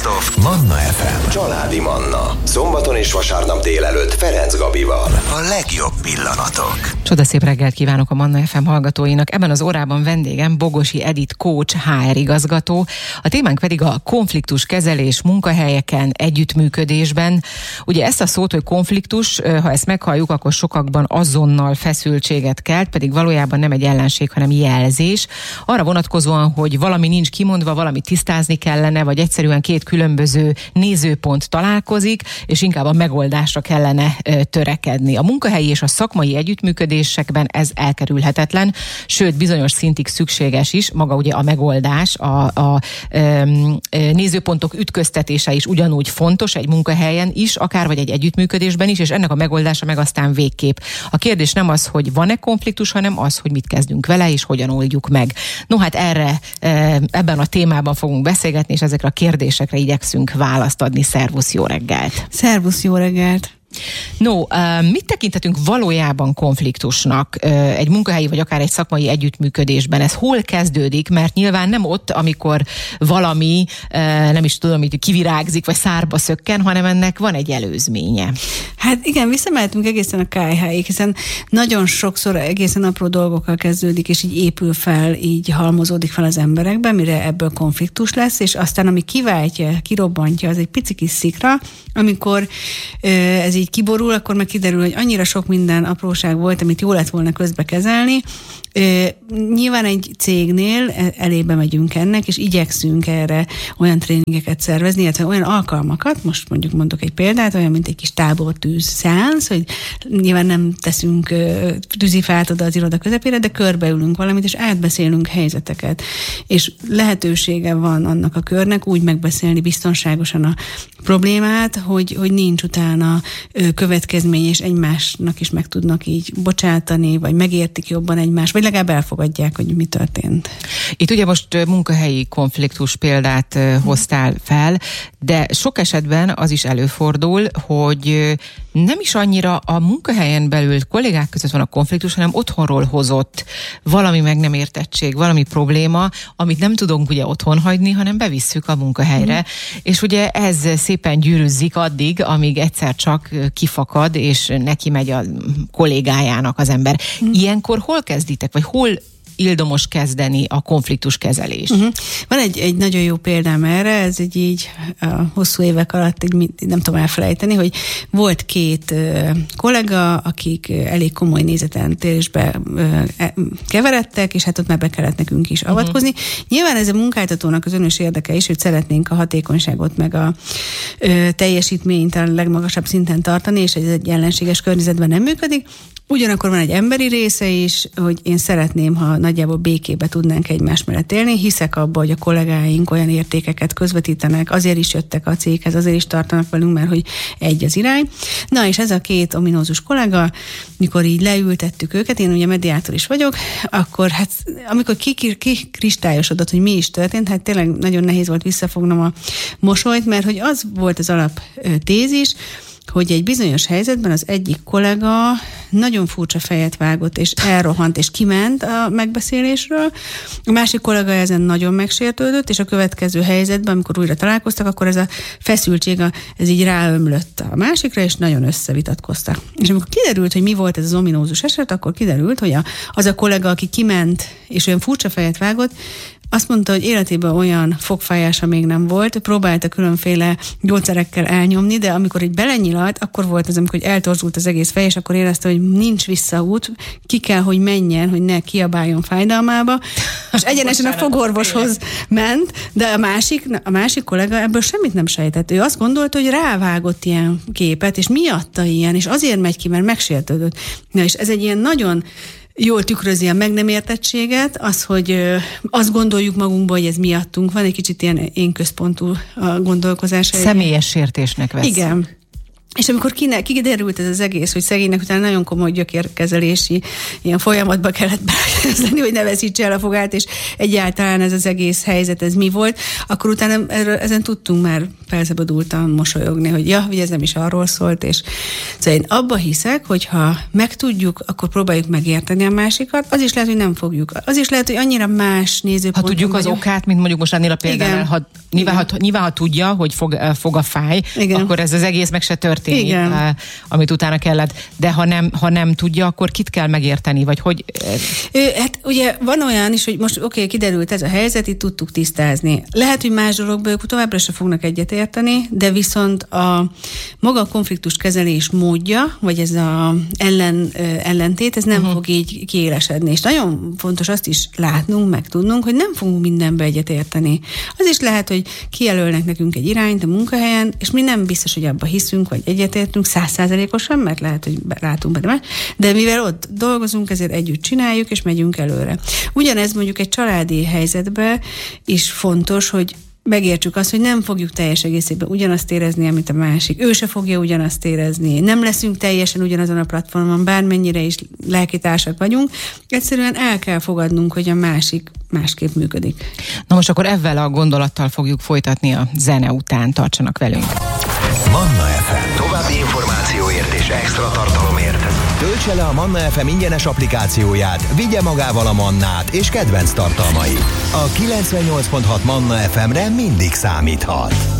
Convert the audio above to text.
of Manna FM. Családi Manna. Szombaton és vasárnap délelőtt Ferenc Gabival. A legjobb pillanatok. Csodaszép reggelt kívánok a Manna FM hallgatóinak. Ebben az órában vendégem Bogosi Edit coach, HR igazgató. A témánk pedig a konfliktuskezelés munkahelyeken, együttműködésben. Ugye ezt a szót, hogy konfliktus, ha ezt meghalljuk, akkor sokakban azonnal feszültséget kelt, pedig valójában nem egy ellenség, hanem jelzés. Arra vonatkozóan, hogy valami nincs kimondva, valami tisztázni kellene, vagy egyszerűen két különböző nézőpont találkozik, és inkább a megoldásra kellene törekedni. A munkahelyi és a szakmai együttműködésekben ez elkerülhetetlen, sőt bizonyos szintig szükséges is, maga ugye a megoldás, a nézőpontok ütköztetése is ugyanúgy fontos egy munkahelyen is, akár vagy egy együttműködésben is, és ennek a megoldása meg aztán végképp. A kérdés nem az, hogy van-e konfliktus, hanem az, hogy mit kezdünk vele, és hogyan oldjuk meg. No, hát erre ebben a témában fogunk beszélgetni, és ezekre a kérdésekre igyekszünk választ adni. Szervusz, jó reggelt! Szervusz, jó reggelt! No, mit tekinthetünk valójában konfliktusnak egy munkahelyi vagy akár egy szakmai együttműködésben? Ez hol kezdődik? Mert nyilván nem ott, amikor valami, nem is tudom, hogy kivirágzik, vagy szárba szökken, hanem ennek van egy előzménye. Hát igen, visszamehetünk egészen a KH-ig, hiszen nagyon sokszor egészen apró dolgokkal kezdődik, és így épül fel, így halmozódik fel az emberekben, mire ebből konfliktus lesz, és aztán ami kiváltja, kirobbantja, az egy pici kis szikra, amikor ez így kiborul, akkor meg kiderül, hogy annyira sok minden apróság volt, amit jól lett volna közbe kezelni. Nyilván egy cégnél elébe megyünk ennek, és igyekszünk erre olyan tréningeket szervezni, illetve olyan alkalmakat, most mondok egy példát, olyan, mint egy kis tábortűz szeánsz, hogy nyilván nem teszünk tűzifát oda az iroda közepére, de körbeülünk valamit, és átbeszélünk helyzeteket. És lehetősége van annak a körnek úgy megbeszélni biztonságosan a problémát, hogy nincs utána következmény, és egymásnak is meg tudnak így bocsátani, vagy megértik jobban egymást, vagy legalább elfogadják, hogy mi történt. Itt ugye most munkahelyi konfliktus példát hoztál fel, de sok esetben az is előfordul, hogy nem is annyira a munkahelyen belül kollégák között van a konfliktus, hanem otthonról hozott valami meg nem értettség, valami probléma, amit nem tudunk ugye otthon hagyni, hanem bevisszük a munkahelyre. És ugye ez szépen gyűrűzzik addig, amíg egyszer csak kifakad, és neki megy a kollégájának az ember. Ilyenkor hol kezditek, vagy hol ildomos kezdeni a konfliktuskezelést? Van egy nagyon jó példám erre, ez így a hosszú évek alatt nem tudom elfelejteni, hogy volt két kollega, akik elég komoly nézeteltérésbe keveredtek, és hát ott már be kellett nekünk is avatkozni. Nyilván ez a munkáltatónak az önös érdeke is, hogy szeretnénk a hatékonyságot, meg a teljesítményt a legmagasabb szinten tartani, és ez egy ellenséges környezetben nem működik. Ugyanakkor van egy emberi része is, hogy én szeretném, ha nagyjából békébe tudnánk egymás mellett élni. Hiszek abba, hogy a kollégáink olyan értékeket közvetítenek, azért is jöttek a céghez, azért is tartanak velünk, mert hogy egy az irány. Na, és ez a két ominózus kollega, mikor így leültettük őket, én ugye mediátor is vagyok, akkor hát amikor kikristályosodott, hogy mi is történt, hát tényleg nagyon nehéz volt visszafognom a mosolyt, mert hogy az volt az alaptézis, hogy egy bizonyos helyzetben az egyik kollega nagyon furcsa fejet vágott, és elrohant, és kiment a megbeszélésről. A másik kollega ezen nagyon megsértődött, és a következő helyzetben, amikor újra találkoztak, akkor ez a feszültség, ez így ráömlött a másikra, és nagyon összevitatkoztak. És amikor kiderült, hogy mi volt ez az ominózus eset, akkor kiderült, hogy az a kollega, aki kiment, és olyan furcsa fejet vágott, azt mondta, hogy életében olyan fogfájása még nem volt, próbálta különféle gyógyszerekkel elnyomni, de amikor így belenyilalt, akkor volt az, amikor eltorzult az egész fej, és akkor érezte, hogy nincs visszaút, ki kell, hogy menjen, hogy ne kiabáljon fájdalmába, és egyenesen a fogorvoshoz ment, de a másik kollega ebből semmit nem sejtett. Ő azt gondolta, hogy rávágott ilyen képet, és miatta ilyen, és azért megy ki, mert megsértődött. Na, és ez egy ilyen nagyon jól tükrözi a meg nem értettséget, az, hogy azt gondoljuk magunkban, hogy ez miattunk van, egy kicsit ilyen én központú a gondolkozás. Személyes sértésnek vesz. Igen. És amikor kiderült ez az egész, hogy szegénynek utána nagyon komoly gyökérkezelési ilyen folyamatba kellett belekezdeni, hogy ne veszítse el a fogát, és egyáltalán ez az egész helyzet, ez mi volt, akkor utána ezen tudtunk már felszabadultan mosolyogni, hogy hogy ez nem is arról szólt, és szóval én abba hiszek, hogyha megtudjuk, akkor próbáljuk megérteni a másikat, az is lehet, hogy nem fogjuk. Az is lehet, hogy annyira más nézőponton. Ha tudjuk az okát, mint mondjuk most ennél a példánál, nyilván, ha tudja, hogy fog a fáj, igen, akkor ez az egész meg se történik, amit utána kellett. De ha nem tudja, akkor kit kell megérteni, vagy hogy? Hát ugye van olyan is, hogy most kiderült ez a helyzet, itt tudtuk tisztázni. Lehet, hogy más dologból ők továbbra se fognak egyetérteni, de viszont maga a konfliktuskezelés módja, vagy ez az ellentét, ez nem fog így kiélesedni. És nagyon fontos azt is látnunk, meg tudnunk, hogy nem fogunk mindenbe egyetérteni. Az is lehet, hogy kijelölnek nekünk egy irányt a munkahelyen, és mi nem biztos, hogy abba hiszünk, vagy egyetértünk 100%-osan, mert lehet, hogy látunk benne, de mivel ott dolgozunk, ezért együtt csináljuk, és megyünk előre. Ugyanez mondjuk egy családi helyzetben is fontos, hogy megértsük azt, hogy nem fogjuk teljes egészében ugyanazt érezni, amit a másik. Ő se fogja ugyanazt érezni. Nem leszünk teljesen ugyanazon a platformon, bármennyire is lelkitársak vagyunk. Egyszerűen el kell fogadnunk, hogy a másik másképp működik. Na most akkor ezzel a gondolattal fogjuk folytatni a zene után. Tartsanak velünk. Manna FM. További információért és extra tartalomért töltse le a Manna FM ingyenes applikációját, vigye magával a Mannát és kedvenc tartalmait. A 98.6 Manna FM-re mindig számíthat.